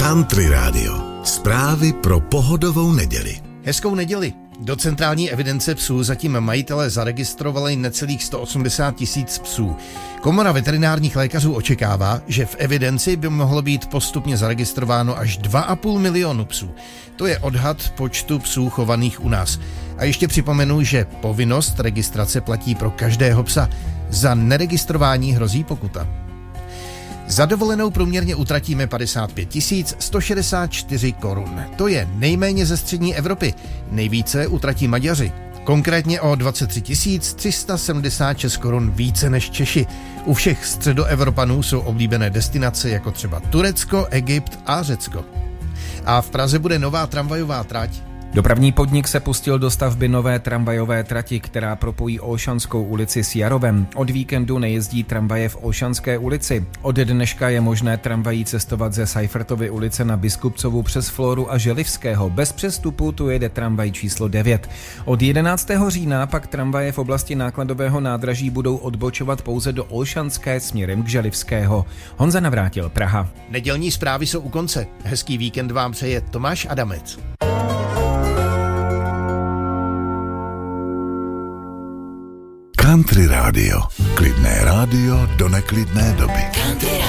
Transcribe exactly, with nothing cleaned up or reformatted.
Country Radio. Zprávy pro pohodovou neděli. Hezkou neděli. Do centrální evidence psů zatím majitelé zaregistrovali necelých sto osmdesát tisíc psů. Komora veterinárních lékařů očekává, že v evidenci by mohlo být postupně zaregistrováno až dva a půl milionu psů. To je odhad počtu psů chovaných u nás. A ještě připomenu, že povinnost registrace platí pro každého psa. Za neregistrování hrozí pokuta. Za dovolenou průměrně utratíme padesát pět tisíc sto šedesát čtyři korun. To je nejméně ze střední Evropy. Nejvíce utratí Maďaři. Konkrétně o dvacet tři tisíc tři sta sedmdesát šest korun více než Češi. U všech středoevropanů jsou oblíbené destinace jako třeba Turecko, Egypt a Řecko. A v Praze bude nová tramvajová trať. Dopravní podnik se pustil do stavby nové tramvajové trati, která propojí Olšanskou ulici s Jarovem. Od víkendu nejezdí tramvaje v Olšanské ulici. Od dneška je možné tramvají cestovat ze Seifertovy ulice na Biskupcovu přes Floru a Želivského. Bez přestupu tu jede tramvaj číslo devět. Od jedenáctého října pak tramvaje v oblasti nákladového nádraží budou odbočovat pouze do Olšanské směrem k Želivského. Honza Navrátil, Praha. Nedělní zprávy jsou u konce. Hezký víkend vám přeje Tomáš Adamec. Country Radio. Klidné rádio do neklidné doby.